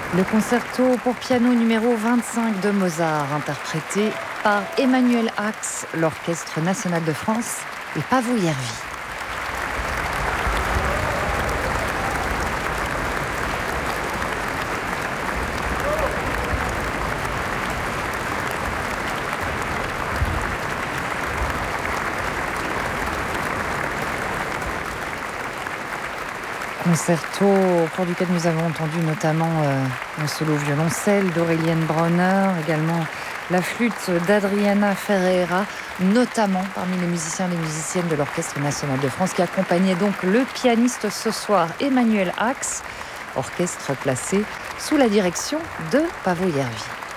Le concerto pour piano numéro 25 de Mozart, interprété par Emmanuel Ax, l'Orchestre national de France et Paavo Järvi. Concerto pour duquel nous avons entendu notamment un solo violoncelle d'Aurelienne Bronner, également la flûte d'Adriana Ferreira, notamment parmi les musiciens et les musiciennes de l'Orchestre national de France, qui accompagnait donc le pianiste ce soir, Emmanuel Ax, orchestre placé sous la direction de Paavo Järvi.